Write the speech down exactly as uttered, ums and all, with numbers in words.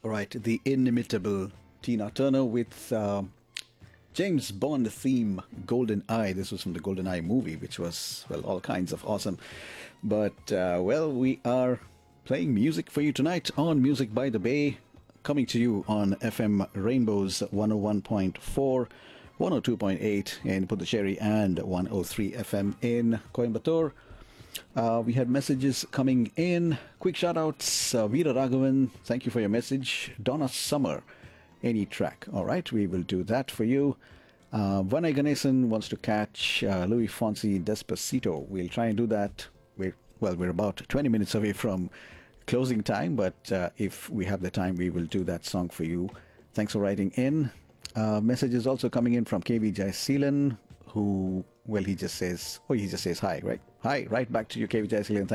All right, the inimitable Tina Turner with uh, James Bond theme Golden Eye. This was from the Golden Eye movie, which was, well, all kinds of awesome. But, uh, well, we are playing music for you tonight on Music by the Bay, coming to you on F M Rainbows one oh one point four, one oh two point eight in Puducherry, and one oh three F M in Coimbatore. Uh, we had messages coming in. Quick shout outs. Uh, Veera Raghavan, thank you for your message. Donna Summer, any track. All right, we will do that for you. Uh, Vanay Ganesan wants to catch uh, Louis Fonsi Despacito. We'll try and do that. We're, well, we're about twenty minutes away from closing time, but uh, if we have the time, we will do that song for you. Thanks for writing in. Uh, messages also coming in from K V Jayasilan, who, well, he just says, oh, he just says hi, right? Hi, right back to you, K V Jayasilan.